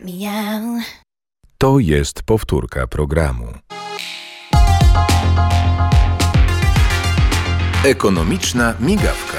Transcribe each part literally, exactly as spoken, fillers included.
To jest powtórka programu. Ekonomiczna migawka.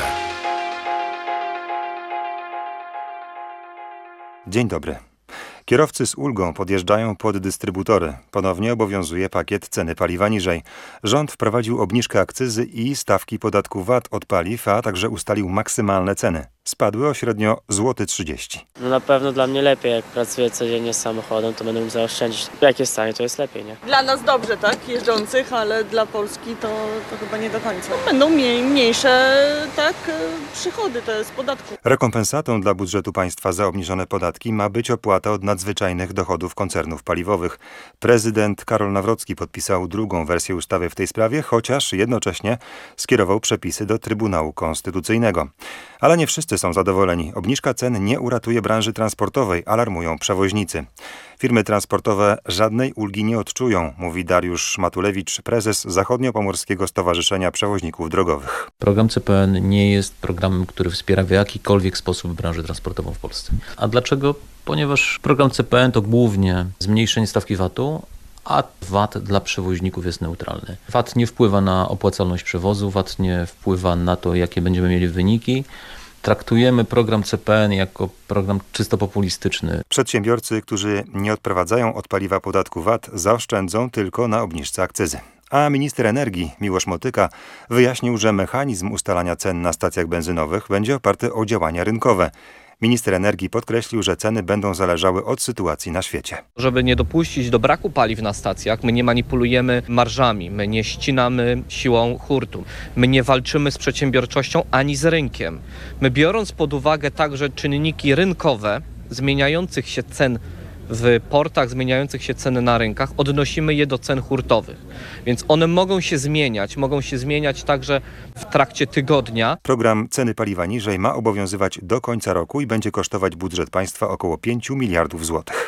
Dzień dobry. Kierowcy z ulgą podjeżdżają pod dystrybutory. Ponownie obowiązuje pakiet ceny paliwa niżej. Rząd wprowadził obniżkę akcyzy i stawki podatku V A T od paliw, a także ustalił maksymalne ceny. Spadły o średnio złoty trzydzieści. No na pewno dla mnie lepiej, jak pracuję codziennie z samochodem, to będę mógł zaoszczędzić. Jak jest stanie, to jest lepiej, nie? Dla nas dobrze, tak, jeżdżących, ale dla Polski to, to chyba nie do końca. Będą mniej, mniejsze, tak, przychody te z podatku. Rekompensatą dla budżetu państwa za obniżone podatki ma być opłata od nadzwyczajnych dochodów koncernów paliwowych. Prezydent Karol Nawrocki podpisał drugą wersję ustawy w tej sprawie, chociaż jednocześnie skierował przepisy do Trybunału Konstytucyjnego. Ale nie wszyscy są zadowoleni. Obniżka cen nie uratuje branży transportowej, alarmują przewoźnicy. Firmy transportowe żadnej ulgi nie odczują, mówi Dariusz Matulewicz, prezes Zachodniopomorskiego Stowarzyszenia Przewoźników Drogowych. Program C P N nie jest programem, który wspiera w jakikolwiek sposób branżę transportową w Polsce. A dlaczego? Ponieważ program C P N to głównie zmniejszenie stawki V A T-u, a V A T dla przewoźników jest neutralny. V A T nie wpływa na opłacalność przewozu, V A T nie wpływa na to, jakie będziemy mieli wyniki. Traktujemy program C P N jako program czysto populistyczny. Przedsiębiorcy, którzy nie odprowadzają od paliwa podatku V A T, zaoszczędzą tylko na obniżce akcyzy. A minister energii Miłosz Motyka wyjaśnił, że mechanizm ustalania cen na stacjach benzynowych będzie oparty o działania rynkowe. Minister energii podkreślił, że ceny będą zależały od sytuacji na świecie. Żeby nie dopuścić do braku paliw na stacjach, my nie manipulujemy marżami, my nie ścinamy siłą hurtu, my nie walczymy z przedsiębiorczością ani z rynkiem. My, biorąc pod uwagę także czynniki rynkowe zmieniających się cen w portach, zmieniających się ceny na rynkach, odnosimy je do cen hurtowych. Więc one mogą się zmieniać, mogą się zmieniać także w trakcie tygodnia. Program ceny paliwa niżej ma obowiązywać do końca roku i będzie kosztować budżet państwa około pięć miliardów złotych.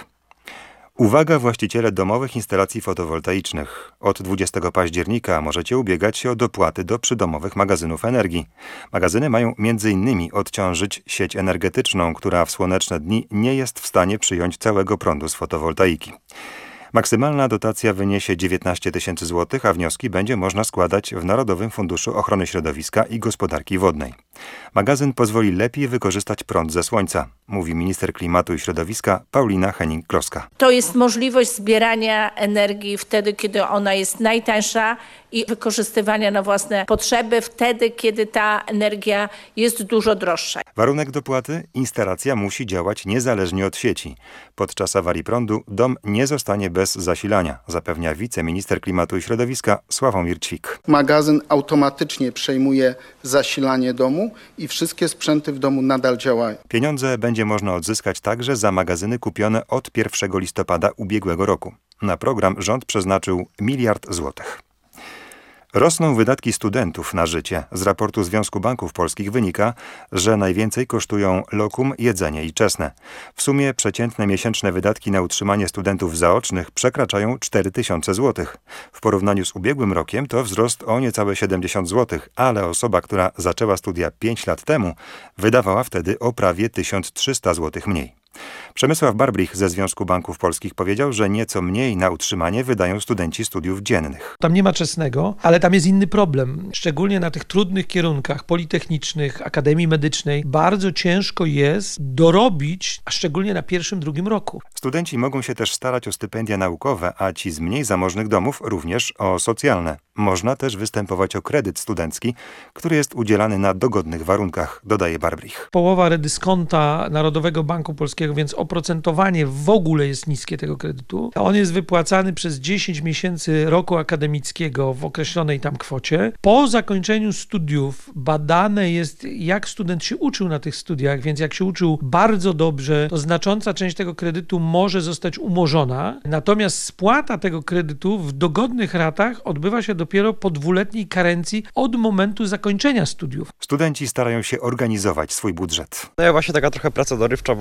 Uwaga, właściciele domowych instalacji fotowoltaicznych. Od dwudziestego października możecie ubiegać się o dopłaty do przydomowych magazynów energii. Magazyny mają między innymi odciążyć sieć energetyczną, która w słoneczne dni nie jest w stanie przyjąć całego prądu z fotowoltaiki. Maksymalna dotacja wyniesie dziewiętnaście tysięcy złotych, a wnioski będzie można składać w Narodowym Funduszu Ochrony Środowiska i Gospodarki Wodnej. Magazyn pozwoli lepiej wykorzystać prąd ze słońca, mówi minister klimatu i środowiska Paulina Henning-Kloska. To jest możliwość zbierania energii wtedy, kiedy ona jest najtańsza i wykorzystywania na własne potrzeby wtedy, kiedy ta energia jest dużo droższa. Warunek dopłaty? Instalacja musi działać niezależnie od sieci. Podczas awarii prądu dom nie zostanie bez zasilania, zapewnia wiceminister klimatu i środowiska Sławomir Ćwik. Magazyn automatycznie przejmuje zasilanie domu i wszystkie sprzęty w domu nadal działają. Pieniądze będzie można odzyskać także za magazyny kupione od pierwszego listopada ubiegłego roku. Na program rząd przeznaczył miliard złotych. Rosną wydatki studentów na życie. Z raportu Związku Banków Polskich wynika, że najwięcej kosztują lokum, jedzenie i czesne. W sumie przeciętne miesięczne wydatki na utrzymanie studentów zaocznych przekraczają cztery tysiące złotych. W porównaniu z ubiegłym rokiem to wzrost o niecałe siedemdziesiąt złotych, ale osoba, która zaczęła studia pięć lat temu, wydawała wtedy o prawie tysiąc trzysta złotych mniej. Przemysław Barbrych ze Związku Banków Polskich powiedział, że nieco mniej na utrzymanie wydają studenci studiów dziennych. Tam nie ma czesnego, ale tam jest inny problem. Szczególnie na tych trudnych kierunkach politechnicznych, Akademii Medycznej bardzo ciężko jest dorobić, a szczególnie na pierwszym, drugim roku. Studenci mogą się też starać o stypendia naukowe, a ci z mniej zamożnych domów również o socjalne. Można też występować o kredyt studencki, który jest udzielany na dogodnych warunkach, dodaje Barbrych. Połowa redyskonta Narodowego Banku Polskiego, więc oprocentowanie w ogóle jest niskie tego kredytu. On jest wypłacany przez dziesięć miesięcy roku akademickiego w określonej tam kwocie. Po zakończeniu studiów badane jest, jak student się uczył na tych studiach, więc jak się uczył bardzo dobrze, to znacząca część tego kredytu może zostać umorzona. Natomiast spłata tego kredytu w dogodnych ratach odbywa się dopiero po dwuletniej karencji od momentu zakończenia studiów. Studenci starają się organizować swój budżet. No ja właśnie taka trochę praca dorywcza, bo korków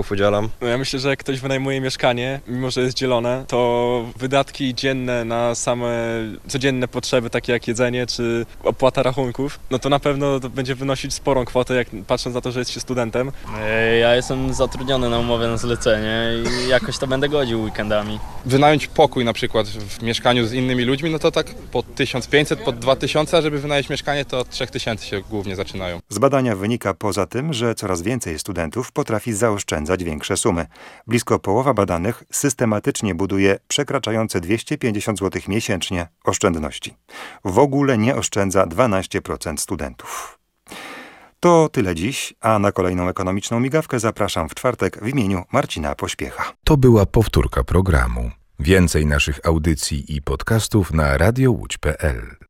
podzielam. No ja myślę, że jak ktoś wynajmuje mieszkanie, mimo że jest dzielone, to wydatki dzienne na same codzienne potrzeby, takie jak jedzenie czy opłata rachunków, no to na pewno to będzie wynosić sporą kwotę, jak patrząc na to, że jest się studentem. Ja jestem zatrudniony na umowę na zlecenie i jakoś to będę godził weekendami. Wynająć pokój na przykład w mieszkaniu z innymi ludźmi, no to tak po tysiąc pięćset, po dwa tysiące, a żeby wynająć mieszkanie, to od trzy tysiące się głównie zaczynają. Z badania wynika poza tym, że coraz więcej studentów potrafi zaoszczędzać większe sumy. Blisko połowa badanych systematycznie buduje przekraczające dwieście pięćdziesiąt złotych miesięcznie oszczędności. W ogóle nie oszczędza dwanaście procent studentów. To tyle dziś, a na kolejną ekonomiczną migawkę zapraszam w czwartek w imieniu Marcina Pośpiecha. To była powtórka programu. Więcej naszych audycji i podcastów na radio łódź kropka pe el.